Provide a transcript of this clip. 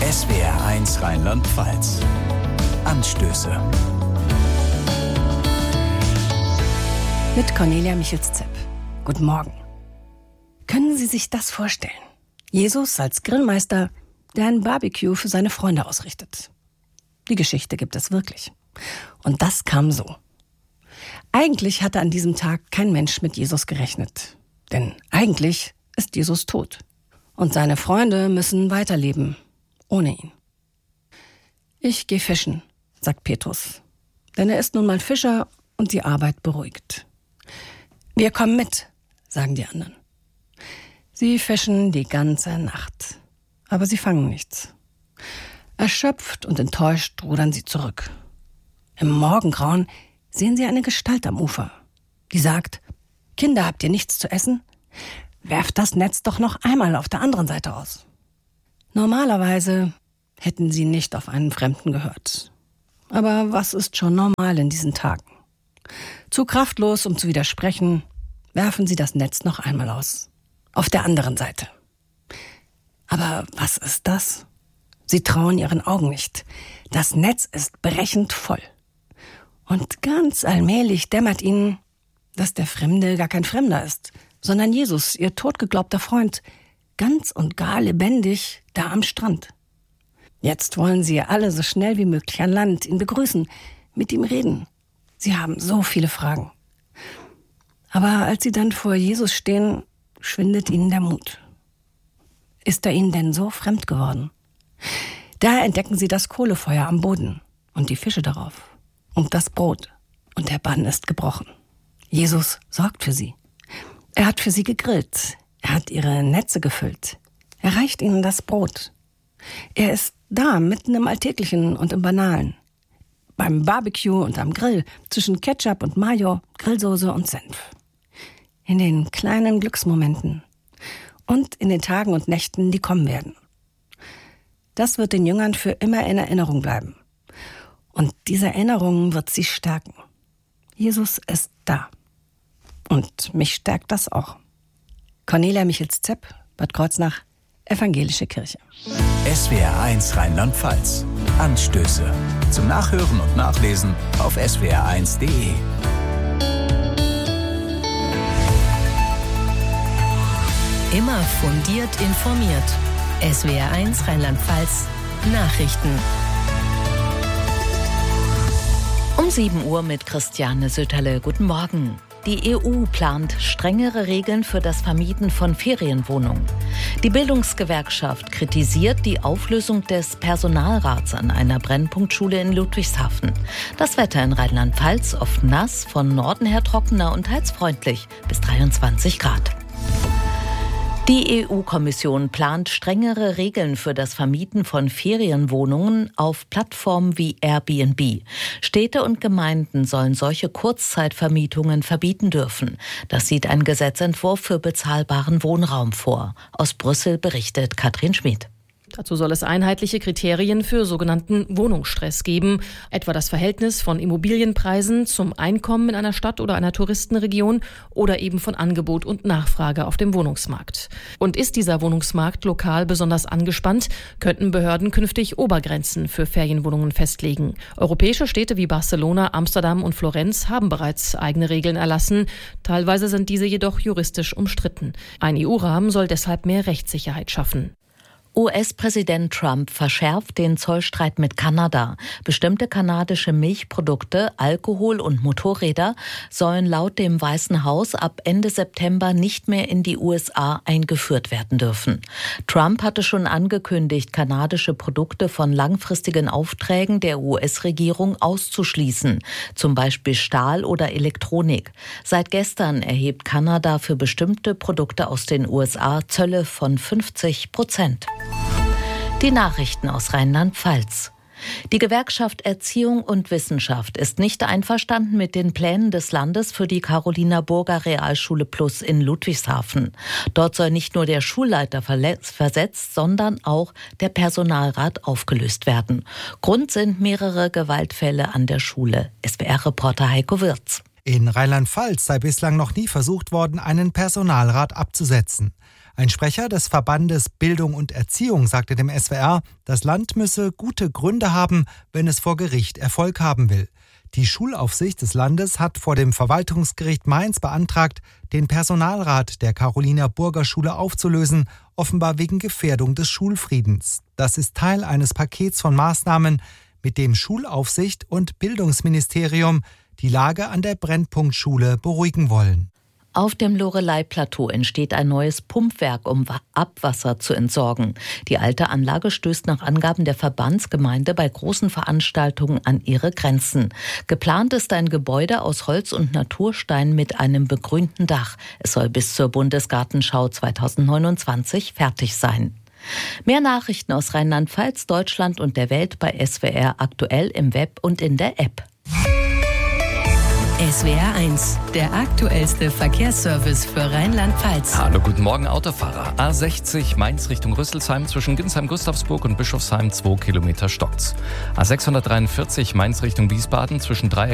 SWR1 Rheinland-Pfalz. Anstöße. Mit Cornelia Michels-Zepp. Guten Morgen. Können Sie sich das vorstellen? Jesus als Grillmeister, der ein Barbecue für seine Freunde ausrichtet. Die Geschichte gibt es wirklich. Und das kam so. Eigentlich hatte an diesem Tag kein Mensch mit Jesus gerechnet. Denn eigentlich ist Jesus tot. Und seine Freunde müssen weiterleben, ohne ihn. Ich gehe fischen, sagt Petrus. Denn er ist nun mal Fischer und die Arbeit beruhigt. Wir kommen mit, sagen die anderen. Sie fischen die ganze Nacht. Aber sie fangen nichts. Erschöpft und enttäuscht rudern sie zurück. Im Morgengrauen sehen sie eine Gestalt am Ufer, die sagt: Kinder, habt ihr nichts zu essen? Werft das Netz doch noch einmal auf der anderen Seite aus. Normalerweise hätten sie nicht auf einen Fremden gehört. Aber was ist schon normal in diesen Tagen? Zu kraftlos, um zu widersprechen, werfen sie das Netz noch einmal aus. Auf der anderen Seite. Aber was ist das? Sie trauen ihren Augen nicht. Das Netz ist brechend voll. Und ganz allmählich dämmert ihnen, dass der Fremde gar kein Fremder ist, sondern Jesus, ihr totgeglaubter Freund, ganz und gar lebendig da am Strand. Jetzt wollen sie alle so schnell wie möglich an Land, ihn begrüßen, mit ihm reden. Sie haben so viele Fragen. Aber als sie dann vor Jesus stehen, schwindet ihnen der Mut. Ist er ihnen denn so fremd geworden? Da entdecken sie das Kohlefeuer am Boden und die Fische darauf und das Brot. Und der Bann ist gebrochen. Jesus sorgt für sie. Er hat für sie gegrillt. Er hat ihre Netze gefüllt. Er reicht ihnen das Brot. Er ist da, mitten im Alltäglichen und im Banalen. Beim Barbecue und am Grill, zwischen Ketchup und Mayo, Grillsoße und Senf. In den kleinen Glücksmomenten. Und in den Tagen und Nächten, die kommen werden. Das wird den Jüngern für immer in Erinnerung bleiben. Und diese Erinnerung wird sie stärken. Jesus ist da. Und mich stärkt das auch. Cornelia Michels-Zepp, Bad Kreuznach, Evangelische Kirche. SWR1 Rheinland-Pfalz. Anstöße. Zum Nachhören und Nachlesen auf swr1.de. Immer fundiert informiert. SWR1 Rheinland-Pfalz Nachrichten. Um 7 Uhr mit Christiane Sütterle. Guten Morgen. Die EU plant strengere Regeln für das Vermieten von Ferienwohnungen. Die Bildungsgewerkschaft kritisiert die Auflösung des Personalrats an einer Brennpunktschule in Ludwigshafen. Das Wetter in Rheinland-Pfalz oft nass, von Norden her trockener und teils freundlich bis 23 Grad. Die EU-Kommission plant strengere Regeln für das Vermieten von Ferienwohnungen auf Plattformen wie Airbnb. Städte und Gemeinden sollen solche Kurzzeitvermietungen verbieten dürfen. Das sieht ein Gesetzentwurf für bezahlbaren Wohnraum vor. Aus Brüssel berichtet Katrin Schmid. Dazu soll es einheitliche Kriterien für sogenannten Wohnungsstress geben, etwa das Verhältnis von Immobilienpreisen zum Einkommen in einer Stadt oder einer Touristenregion oder eben von Angebot und Nachfrage auf dem Wohnungsmarkt. Und ist dieser Wohnungsmarkt lokal besonders angespannt, könnten Behörden künftig Obergrenzen für Ferienwohnungen festlegen. Europäische Städte wie Barcelona, Amsterdam und Florenz haben bereits eigene Regeln erlassen. Teilweise sind diese jedoch juristisch umstritten. Ein EU-Rahmen soll deshalb mehr Rechtssicherheit schaffen. US-Präsident Trump verschärft den Zollstreit mit Kanada. Bestimmte kanadische Milchprodukte, Alkohol und Motorräder sollen laut dem Weißen Haus ab Ende September nicht mehr in die USA eingeführt werden dürfen. Trump hatte schon angekündigt, kanadische Produkte von langfristigen Aufträgen der US-Regierung auszuschließen, zum Beispiel Stahl oder Elektronik. Seit gestern erhebt Kanada für bestimmte Produkte aus den USA Zölle von 50%. Die Nachrichten aus Rheinland-Pfalz. Die Gewerkschaft Erziehung und Wissenschaft ist nicht einverstanden mit den Plänen des Landes für die Carolina-Burger Realschule Plus in Ludwigshafen. Dort soll nicht nur der Schulleiter versetzt, sondern auch der Personalrat aufgelöst werden. Grund sind mehrere Gewaltfälle an der Schule. SWR-Reporter Heiko Wirz. In Rheinland-Pfalz sei bislang noch nie versucht worden, einen Personalrat abzusetzen. Ein Sprecher des Verbandes Bildung und Erziehung sagte dem SWR, das Land müsse gute Gründe haben, wenn es vor Gericht Erfolg haben will. Die Schulaufsicht des Landes hat vor dem Verwaltungsgericht Mainz beantragt, den Personalrat der Carolina-Burger-Schule aufzulösen, offenbar wegen Gefährdung des Schulfriedens. Das ist Teil eines Pakets von Maßnahmen, mit dem Schulaufsicht und Bildungsministerium die Lage an der Brennpunktschule beruhigen wollen. Auf dem Loreley-Plateau entsteht ein neues Pumpwerk, um Abwasser zu entsorgen. Die alte Anlage stößt nach Angaben der Verbandsgemeinde bei großen Veranstaltungen an ihre Grenzen. Geplant ist ein Gebäude aus Holz und Naturstein mit einem begrünten Dach. Es soll bis zur Bundesgartenschau 2029 fertig sein. Mehr Nachrichten aus Rheinland-Pfalz, Deutschland und der Welt bei SWR aktuell im Web und in der App. SWR 1, der aktuellste Verkehrsservice für Rheinland-Pfalz. Hallo, guten Morgen, Autofahrer. A60 Mainz Richtung Rüsselsheim zwischen Ginsheim-Gustavsburg und Bischofsheim 2 Kilometer stockt's. A643 Mainz Richtung Wiesbaden zwischen Dreieck